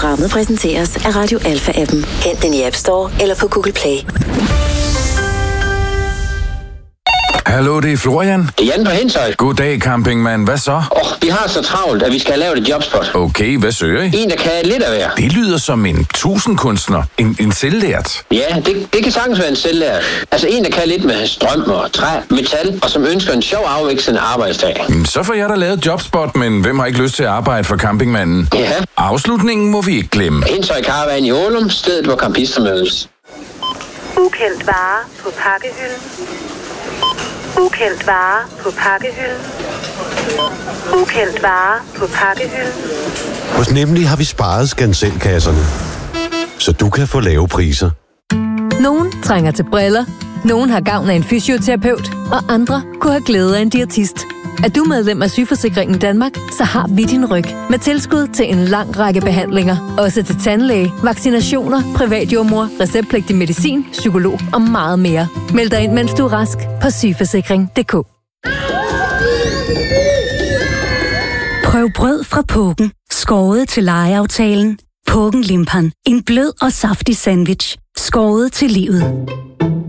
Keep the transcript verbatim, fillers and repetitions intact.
Programmet præsenteres af Radio Alpha-appen. Hent den i App Store eller på Google Play. Hallo, det er Florian. Jan på Henshøj. Goddag, campingmand. Hvad så? Åh, oh, vi har så travlt, at vi skal have lavet et jobspot. Okay, hvad søger I? En, der kan lidt af hver. Det lyder som en tusindkunstner. En, en selvlært. Ja, det, det kan sagtens være en selvlært. Altså en, der kan lidt med strøm og træ, metal, og som ønsker en sjov afvekslende arbejdsdag. Så får jeg da lavet et jobspot, men hvem har ikke lyst til at arbejde for campingmanden? Ja. Afslutningen må vi ikke glemme. Henshøj Caravan i Ålum, stedet hvor campister mødes. Ukendt vare på pakkehylden. Ukendt vare på pakkehylden. Ukendt vare på pakkehylden. Hos Nemlig har vi sparet skanselkasserne, så du kan få lave priser. Nogen trænger til briller, nogen har gavn af en fysioterapeut, og andre kunne have glæde af en diætist. Er du medlem af Sygeforsikringen Danmark, så har vi din ryg med tilskud til en lang række behandlinger. Også til tandlæge, vaccinationer, privatjordmor, receptpligtig medicin, psykolog og meget mere. Meld dig ind, mens du er rask på sygeforsikring punktum d k. Prøv brød fra Pågen. Skåret til lejeaftalen. Pågen Limpan. En blød og saftig sandwich. Skåret til livet.